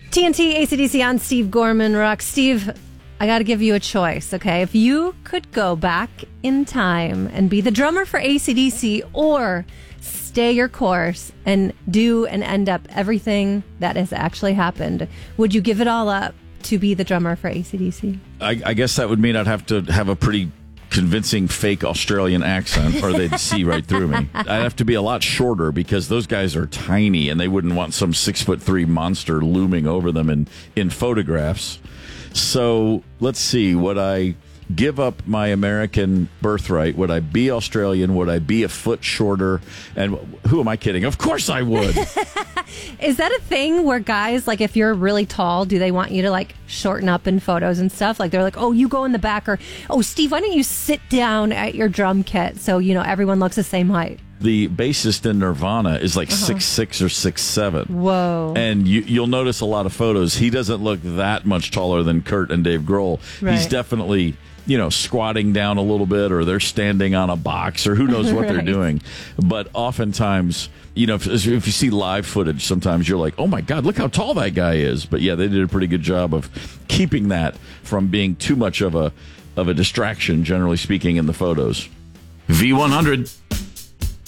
TNT, AC/DC on Steve Gorman Rock. Steve, I got to give you a choice, okay? If you could go back in time and be the drummer for AC/DC or stay your course and do and end up everything that has actually happened, would you give it all up to be the drummer for AC/DC? I guess that would mean I'd have to have a pretty convincing fake Australian accent or they'd see right through me. I'd have to be a lot shorter because those guys are tiny and they wouldn't want some 6'3" monster looming over them in photographs. So let's see, would I give up my American birthright? Would I be Australian? Would I be a foot shorter? And who am I kidding? Of course I would. Is that a thing where guys, like if you're really tall, do they want you to like shorten up in photos and stuff? Like they're like, oh, you go in the back, or, oh, Steve, why don't you sit down at your drum kit so, everyone looks the same height? The bassist in Nirvana is like 6'6" or 6'7". Whoa. And you'll notice a lot of photos. He doesn't look that much taller than Kurt and Dave Grohl. Right. He's definitely, squatting down a little bit, or they're standing on a box, or who knows what they're doing. But oftentimes, if you see live footage, sometimes you're like, oh my God, look how tall that guy is. But yeah, they did a pretty good job of keeping that from being too much of a distraction, generally speaking, in the photos. V100.